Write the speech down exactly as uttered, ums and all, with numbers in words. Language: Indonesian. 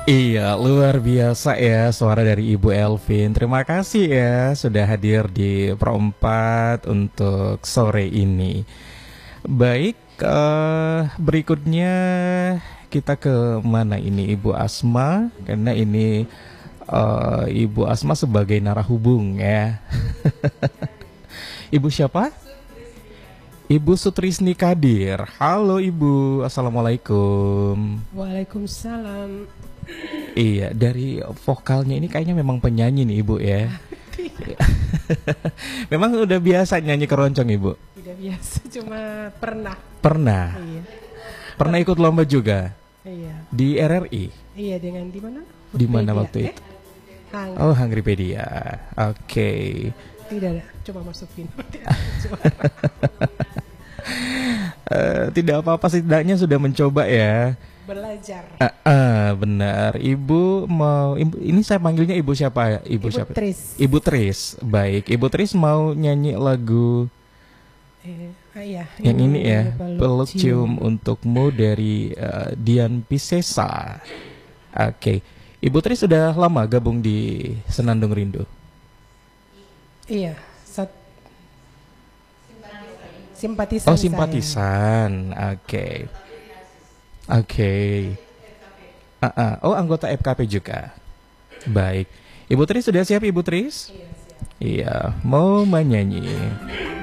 Iya, luar biasa ya suara dari Ibu Elvin. Terima kasih ya sudah hadir di Perempat untuk sore ini. Baik, eh, berikutnya kita ke mana ini Ibu Asma? Karena ini eh, Ibu Asma sebagai narahubung ya. Ibu siapa? Ibu Sutrisni Kadir. Halo Ibu, Assalamualaikum. Waalaikumsalam. Iya, dari vokalnya ini kayaknya memang penyanyi nih Ibu ya. Memang udah biasa nyanyi keroncong Ibu? Tidak biasa, cuma pernah. Pernah? Iya. Pernah ikut lomba juga? Iya. Di R R I? Iya, dengan di mana? Di mana Foodpedia. waktu Eh, itu? Hang. Oh, Hungrypedia. Oke. Tidak ada, coba masukin. Eh, tidak apa-apa, setidaknya sudah mencoba ya. Belajar. Ah, ah, benar. Ibu mau ibu, ini saya panggilnya Ibu siapa? Ibu, Ibu siapa? Tris. Ibu Tris. Baik, Ibu Tris mau nyanyi lagu Eh, ah, iya, yang ini ya, Peluk Peluk Cium. Cium Untukmu dari eh, Dian Piscesa. Oke. Ibu Tris sudah lama gabung di Senandung Rindu. Iya, sat simpatisan Oh, saya. simpatisan. Oke. Oke. Ah, ah. Oh, anggota F K P juga. Baik. Ibu Tris sudah siap Ibu Tris? Iya, mau menyanyi.